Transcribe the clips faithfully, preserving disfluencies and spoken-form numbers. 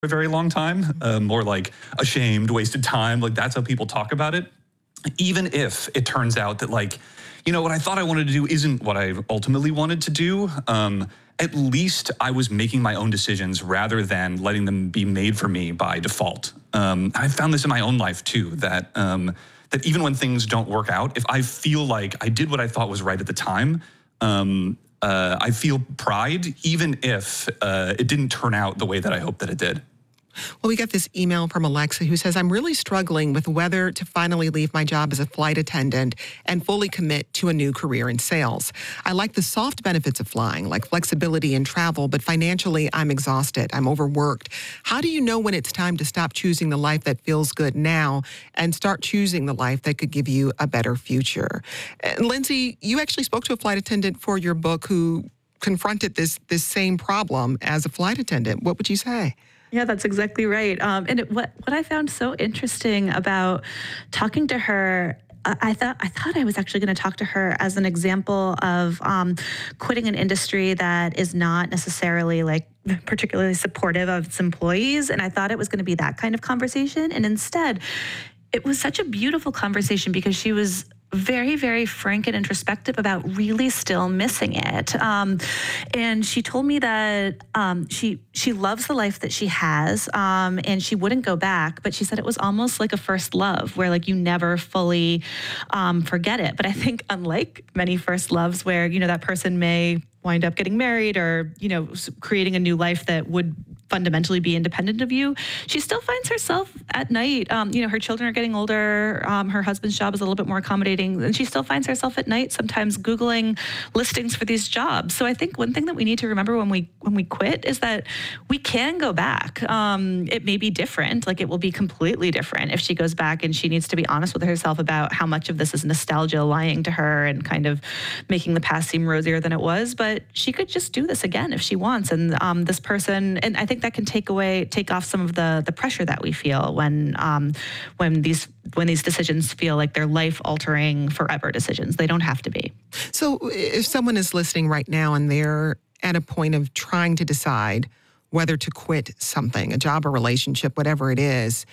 a very long time, um, or like ashamed, wasted time. Like that's how people talk about it. Even if it turns out that like, you know, what I thought I wanted to do isn't what I ultimately wanted to do, um, at least I was making my own decisions rather than letting them be made for me by default. Um, I found this in my own life too, that um, that even when things don't work out, if I feel like I did what I thought was right at the time, um, uh, I feel pride, even if uh, it didn't turn out the way that I hoped that it did. Well, we got this email from Alexa who says, I'm really struggling with whether to finally leave my job as a flight attendant and fully commit to a new career in sales. I like the soft benefits of flying, like flexibility and travel, but financially, I'm exhausted. I'm overworked. How do you know when it's time to stop choosing the life that feels good now and start choosing the life that could give you a better future? And Lindsay, you actually spoke to a flight attendant for your book who confronted this, this same problem as a flight attendant. What would you say? Yeah, that's exactly right. Um, and it, what what I found so interesting about talking to her, I, I thought I thought I was actually going to talk to her as an example of um, quitting an industry that is not necessarily like particularly supportive of its employees, and I thought it was going to be that kind of conversation. And instead, it was such a beautiful conversation because she was very, very frank and introspective about really still missing it. Um, and she told me that um, she she loves the life that she has, um, and she wouldn't go back, but she said it was almost like a first love where like you never fully um, forget it. But I think unlike many first loves where, you know, that person may wind up getting married or, you know, creating a new life that would fundamentally be independent of you, she still finds herself at night, um, you know, her children are getting older, um, her husband's job is a little bit more accommodating, and she still finds herself at night sometimes Googling listings for these jobs. So I think one thing that we need to remember when we when we quit is that we can go back. Um, it may be different, like it will be completely different if she goes back and she needs to be honest with herself about how much of this is nostalgia lying to her and kind of making the past seem rosier than it was. But she could just do this again if she wants. And um, this person, and I think that can take away, take off some of the the pressure that we feel when um, when these when these decisions feel like they're life-altering, forever decisions. They don't have to be. So if someone is listening right now and they're at a point of trying to decide whether to quit something, a job or relationship, whatever it is,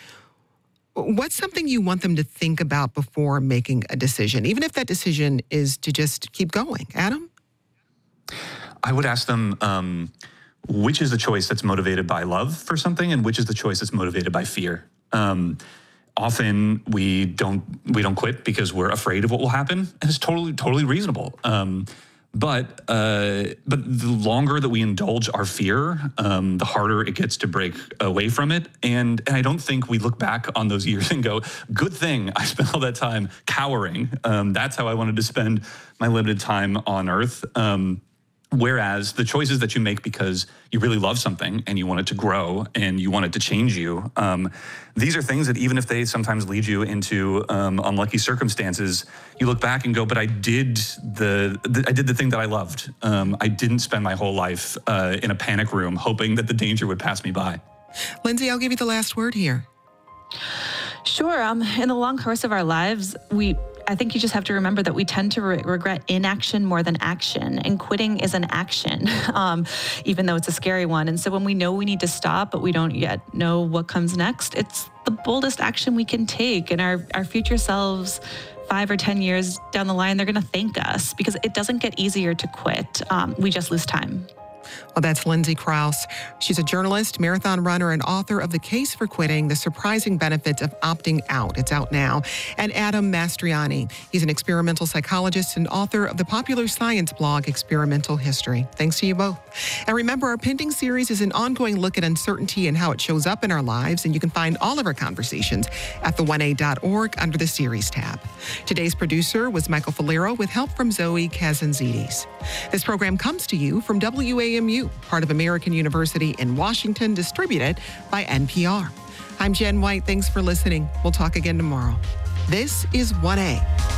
what's something you want them to think about before making a decision, even if that decision is to just keep going? Adam? I would ask them, um, which is the choice that's motivated by love for something, and which is the choice that's motivated by fear? Um, often we don't we don't quit because we're afraid of what will happen, and it's totally totally reasonable. Um, but uh, but the longer that we indulge our fear, um, the harder it gets to break away from it. And and I don't think we look back on those years and go, "Good thing I spent all that time cowering." Um, that's how I wanted to spend my limited time on Earth. Um, Whereas the choices that you make because you really love something and you want it to grow and you want it to change you, um, these are things that even if they sometimes lead you into um, unlucky circumstances, you look back and go, but I did the, the I did the thing that I loved. Um, I didn't spend my whole life uh, in a panic room hoping that the danger would pass me by. Lindsay, I'll give you the last word here. Sure. Um, in the long course of our lives, we I think you just have to remember that we tend to re- regret inaction more than action, and quitting is an action, um, even though it's a scary one. And so when we know we need to stop, but we don't yet know what comes next, it's the boldest action we can take. And our, our future selves, five or ten years down the line, they're going to thank us because it doesn't get easier to quit. Um, we just lose time. Well, that's Lindsay Crouse. She's a journalist, marathon runner, and author of The Case for Quitting, The Surprising Benefits of Opting Out. It's out now. And Adam Mastriani. He's an experimental psychologist and author of the popular science blog, Experimental History. Thanks to you both. And remember, our pending series is an ongoing look at uncertainty and how it shows up in our lives, and you can find all of our conversations at the one a dot org under the series tab. Today's producer was Michael Falero with help from Zoe Kazantzidis. This program comes to you from W A M U, part of American University in Washington, distributed by N P R. I'm Jen White. Thanks for listening. We'll talk again tomorrow. This is one A.